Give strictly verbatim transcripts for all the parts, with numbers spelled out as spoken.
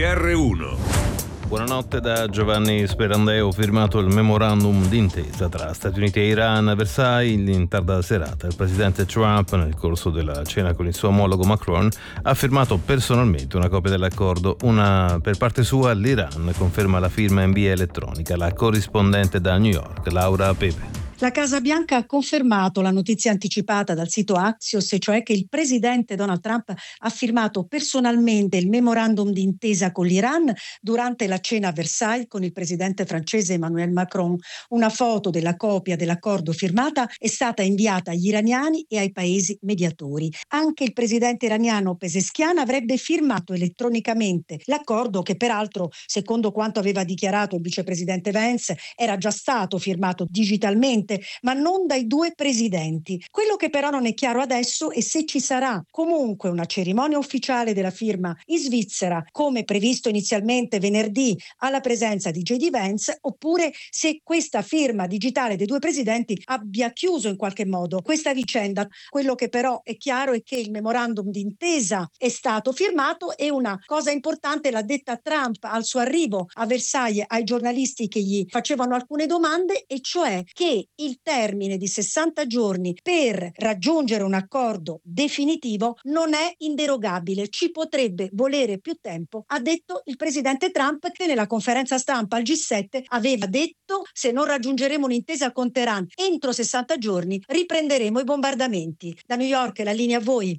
R uno. Buonanotte da Giovanni Sperandeo. Firmato il memorandum d'intesa tra Stati Uniti e Iran a Versailles in tarda serata. Il presidente Trump, nel corso della cena con il suo omologo Macron, ha firmato personalmente una copia dell'accordo. Una, per parte sua, l'Iran conferma la firma in via elettronica. La corrispondente da New York, Laura Pepe. La Casa Bianca ha confermato la notizia anticipata dal sito Axios, e cioè che il presidente Donald Trump ha firmato personalmente il memorandum d'intesa con l'Iran durante la cena a Versailles con il presidente francese Emmanuel Macron. Una foto della copia dell'accordo firmata è stata inviata agli iraniani e ai paesi mediatori. Anche il presidente iraniano Pezeshkian avrebbe firmato elettronicamente l'accordo, che peraltro, secondo quanto aveva dichiarato il vicepresidente Vance, era già stato firmato digitalmente, ma non dai due presidenti. Quello che però non è chiaro adesso è se ci sarà comunque una cerimonia ufficiale della firma in Svizzera, come previsto inizialmente venerdì alla presenza di J D Vance, oppure se questa firma digitale dei due presidenti abbia chiuso in qualche modo questa vicenda. Quello che però è chiaro è che il memorandum d'intesa è stato firmato, e una cosa importante l'ha detta Trump al suo arrivo a Versailles ai giornalisti che gli facevano alcune domande, e cioè che il termine di sessanta giorni per raggiungere un accordo definitivo non è inderogabile. Ci potrebbe volere più tempo, ha detto il presidente Trump, che nella conferenza stampa al G sette aveva detto: se non raggiungeremo un'intesa con Teheran entro sessanta giorni riprenderemo i bombardamenti. Da New York la linea a voi.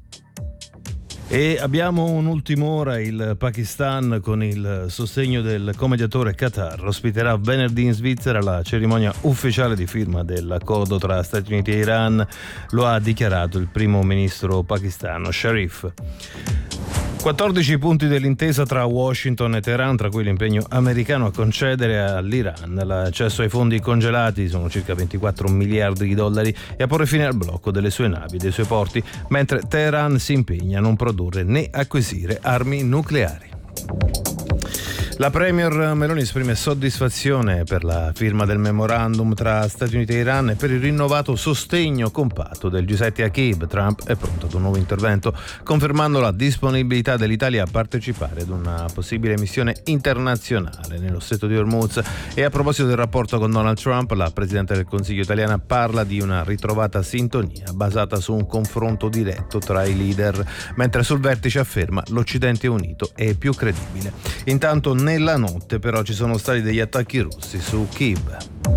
E abbiamo un'ultima ora. Il Pakistan, con il sostegno del comediatore Qatar, ospiterà venerdì in Svizzera la cerimonia ufficiale di firma dell'accordo tra Stati Uniti e Iran. Lo ha dichiarato il primo ministro pakistano Sharif. quattordici punti dell'intesa tra Washington e Teheran, tra cui l'impegno americano a concedere all'Iran l'accesso ai fondi congelati, sono circa ventiquattro miliardi di dollari, e a porre fine al blocco delle sue navi e dei suoi porti, mentre Teheran si impegna a non produrre né acquisire armi nucleari. La premier Meloni esprime soddisfazione per la firma del memorandum tra Stati Uniti e Iran e per il rinnovato sostegno compatto del G sette a Kiev. Trump è pronto ad un nuovo intervento, confermando la disponibilità dell'Italia a partecipare ad una possibile missione internazionale nello stretto di Hormuz. E a proposito del rapporto con Donald Trump, la Presidente del Consiglio italiana parla di una ritrovata sintonia basata su un confronto diretto tra i leader, mentre sul vertice afferma: l'Occidente unito è più credibile. Intanto nella notte però ci sono stati degli attacchi russi su Kiev.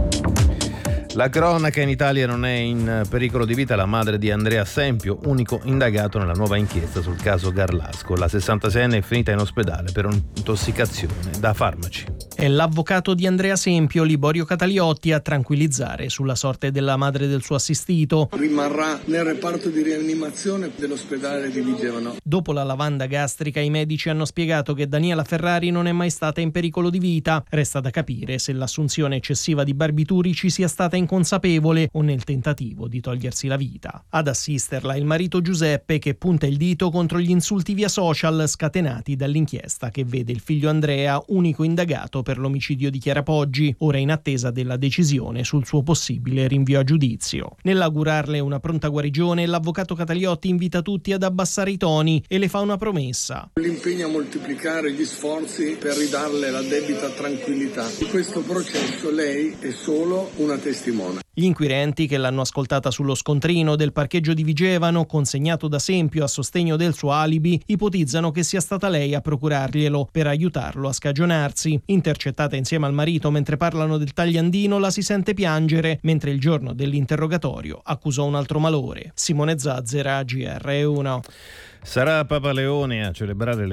La cronaca in Italia: non è in pericolo di vita la madre di Andrea Sempio, unico indagato nella nuova inchiesta sul caso Garlasco. La sessantaseienne è finita in ospedale per un'intossicazione da farmaci. È l'avvocato di Andrea Sempio, Liborio Cataliotti, a tranquillizzare sulla sorte della madre del suo assistito. Rimarrà nel reparto di rianimazione dell'ospedale di Vigevano. Dopo la lavanda gastrica, i medici hanno spiegato che Daniela Ferrari non è mai stata in pericolo di vita. Resta da capire se l'assunzione eccessiva di barbiturici sia stata inconsapevole o nel tentativo di togliersi la vita. Ad assisterla il marito Giuseppe, che punta il dito contro gli insulti via social scatenati dall'inchiesta che vede il figlio Andrea unico indagato per l'omicidio di Chiara Poggi, ora in attesa della decisione sul suo possibile rinvio a giudizio. Nell'augurarle una pronta guarigione, l'avvocato Cataliotti invita tutti ad abbassare i toni e le fa una promessa: l'impegno a moltiplicare gli sforzi per ridarle la debita tranquillità. In questo processo lei è solo una testimone. Gli inquirenti, che l'hanno ascoltata sullo scontrino del parcheggio di Vigevano consegnato da Sempio a sostegno del suo alibi, ipotizzano che sia stata lei a procurarglielo per aiutarlo a scagionarsi. Intercettata insieme al marito mentre parlano del tagliandino, la si sente piangere, mentre il giorno dell'interrogatorio accusò un altro malore. Simone Zazzera, G R uno. Sarà Papa Leone a celebrare le